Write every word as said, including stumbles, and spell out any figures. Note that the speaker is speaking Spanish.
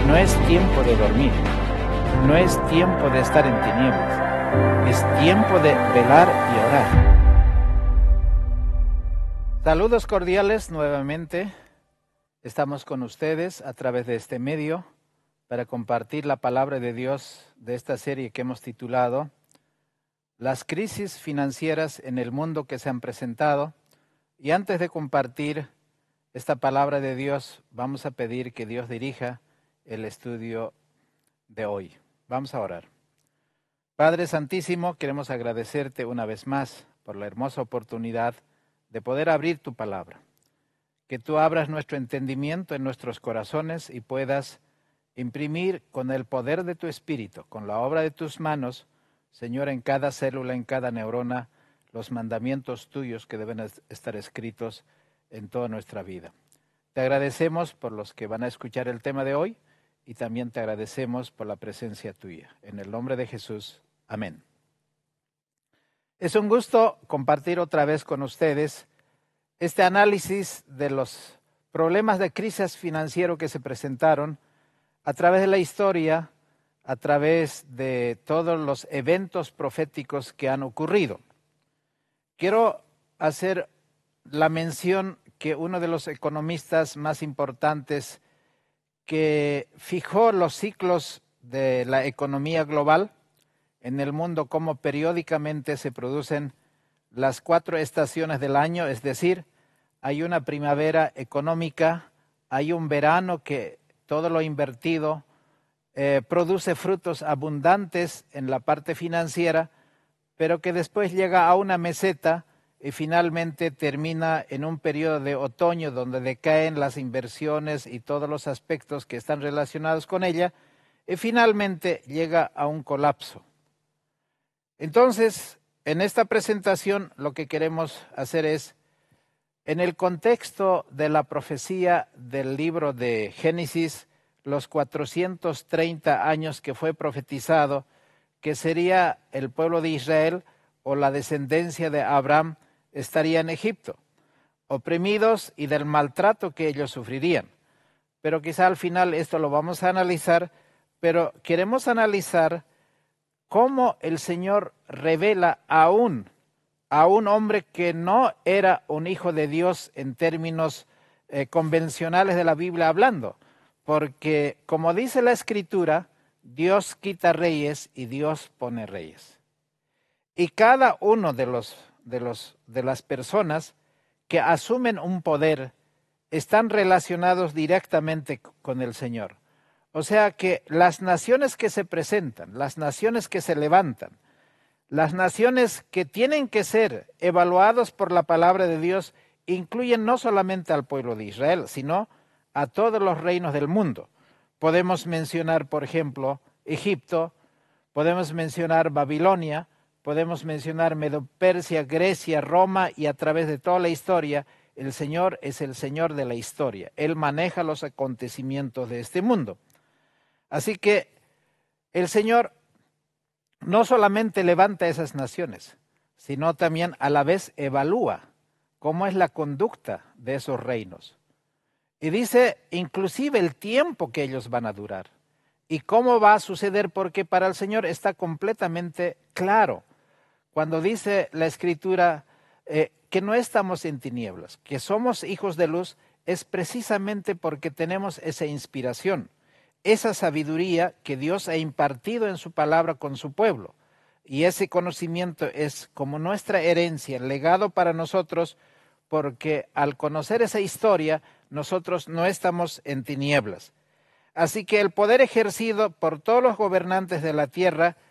No es tiempo de dormir, no es tiempo de estar en tinieblas, es tiempo de velar y orar. Saludos cordiales nuevamente, estamos con ustedes a través de este medio para compartir la palabra de Dios de esta serie que hemos titulado Las crisis financieras en el mundo que se han presentado. Y antes de compartir esta palabra de Dios, vamos a pedir que Dios dirija el estudio de hoy. Vamos a orar. Padre Santísimo, queremos agradecerte una vez más por la hermosa oportunidad de poder abrir tu palabra. Que tú abras nuestro entendimiento en nuestros corazones y puedas imprimir con el poder de tu Espíritu, con la obra de tus manos, Señor, en cada célula, en cada neurona, los mandamientos tuyos que deben estar escritos en toda nuestra vida. Te agradecemos por los que van a escuchar el tema de hoy y también te agradecemos por la presencia tuya. En el nombre de Jesús, amén. Es un gusto compartir otra vez con ustedes este análisis de los problemas de crisis financiero que se presentaron a través de la historia, a través de todos los eventos proféticos que han ocurrido. Quiero hacer la mención que uno de los economistas más importantes que fijó los ciclos de la economía global en el mundo, cómo periódicamente se producen las cuatro estaciones del año, es decir, hay una primavera económica, hay un verano que todo lo invertido eh, produce frutos abundantes en la parte financiera, pero que después llega a una meseta y finalmente termina en un periodo de otoño donde decaen las inversiones y todos los aspectos que están relacionados con ella, y finalmente llega a un colapso. Entonces, en esta presentación lo que queremos hacer es, en el contexto de la profecía del libro de Génesis, los cuatrocientos treinta años que fue profetizado, que sería el pueblo de Israel o la descendencia de Abraham, estaría en Egipto, oprimidos y del maltrato que ellos sufrirían. Pero quizá al final esto lo vamos a analizar, pero queremos analizar cómo el Señor revela aún a un hombre que no era un hijo de Dios en términos eh, convencionales de la Biblia hablando, porque como dice la Escritura, Dios quita reyes y Dios pone reyes. Y cada uno de los De, los, de las personas que asumen un poder están relacionados directamente con el Señor. O sea que las naciones que se presentan, las naciones que se levantan, las naciones que tienen que ser evaluadas por la palabra de Dios, incluyen no solamente al pueblo de Israel, sino a todos los reinos del mundo. Podemos mencionar, por ejemplo, Egipto, podemos mencionar Babilonia, podemos mencionar Medo-Persia, Grecia, Roma, y a través de toda la historia, el Señor es el Señor de la historia. Él maneja los acontecimientos de este mundo. Así que el Señor no solamente levanta esas naciones, sino también a la vez evalúa cómo es la conducta de esos reinos. Y dice inclusive el tiempo que ellos van a durar y cómo va a suceder, porque para el Señor está completamente claro. Cuando dice la Escritura eh, que no estamos en tinieblas, que somos hijos de luz, es precisamente porque tenemos esa inspiración, esa sabiduría que Dios ha impartido en su palabra con su pueblo. Y ese conocimiento es como nuestra herencia, legado para nosotros, porque al conocer esa historia, nosotros no estamos en tinieblas. Así que el poder ejercido por todos los gobernantes de la tierra